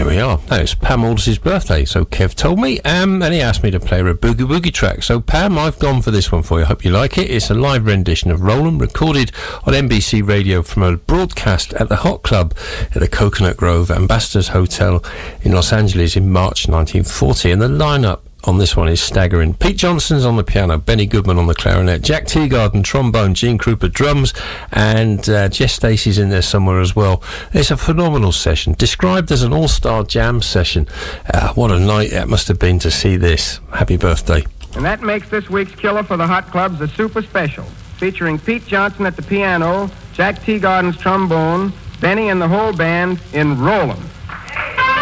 There we are. That was Pam Aldous' birthday, so Kev told me, and he asked me to play her a Boogie Woogie track. So Pam, I've gone for this one for you. I hope you like it. It's a live rendition of Roland, recorded on NBC Radio from a broadcast at the Hot Club at the Coconut Grove Ambassadors Hotel in Los Angeles in March 1940. And the lineup on this one is staggering. Pete Johnson's on the piano, Benny Goodman on the clarinet, Jack Teagarden trombone, Gene Krupa drums, and Jess Stacey's in there somewhere as well. It's a phenomenal session, described as an all-star jam session. What a night that must have been to see this. Happy birthday. And that makes this week's killer for the Hot Clubs a super special, featuring Pete Johnson at the piano, Jack Teagarden's trombone, Benny and the whole band in Roland.